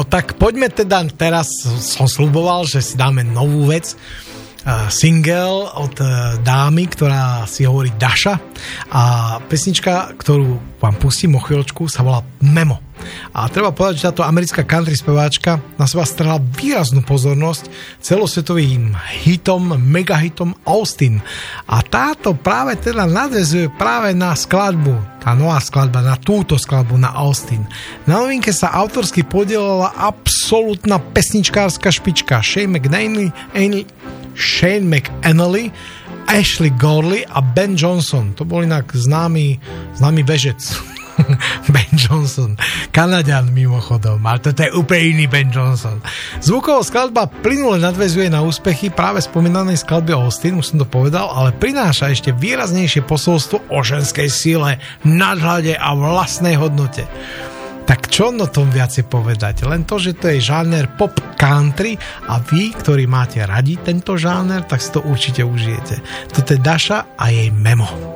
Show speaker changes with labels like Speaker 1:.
Speaker 1: No tak poďme teda, teraz som sľuboval, že si dáme novú vec, single od dámy, ktorá si hovorí Daša, a pesnička, ktorú vám pustím o chvíľočku, sa volá Memo. A treba povedať, že táto americká country speváčka na seba strhla výraznú pozornosť celosvetovým hitom, megahitom Austin. A táto práve teda nadväzuje práve na skladbu, tá nová skladba, na túto skladbu, na Austin. Na novinke sa autorsky podielala absolútna pesničkárska špička Shane McAnally, Ashley Gorley a Ben Johnson. To bol inak známy bežec. Ben Johnson, Kanaďan mimochodom, ale toto je úplne iný Ben Johnson. Zvuková skladba plynule nadväzuje na úspechy práve spomínanej skladby Austin, už som to povedal, ale prináša ešte výraznejšie posolstvo o ženskej sile, nadhľade a vlastnej hodnote. Tak čo o tom viacej povedať? Len to, že to je žáner pop country a vy, ktorí máte radi tento žáner, tak si to určite užijete. Toto je Daša a jej Memo.